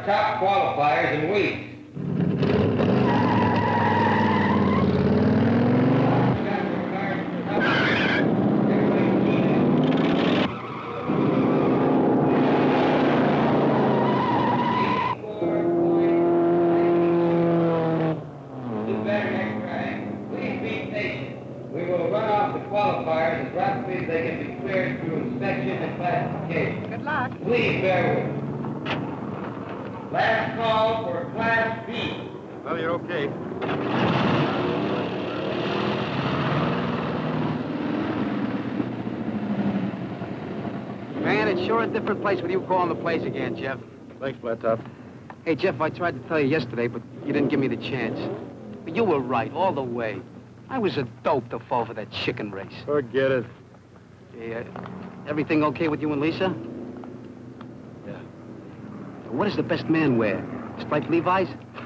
our top qualifiers in weeks. Qualifiers as rapidly as they can be cleared through inspection and classification. Good luck. Please bear with me. Last call for Class B. Well, you're okay. Man, it's sure a different place with you calling the plays again, Jeff. Thanks, Flat Top. Hey, Jeff, I tried to tell you yesterday, but you didn't give me the chance. But you were right, all the way. I was a dope to fall for that chicken race. Forget it. Hey, everything okay with you and Lisa? Yeah. What does the best man wear? Striped Levi's?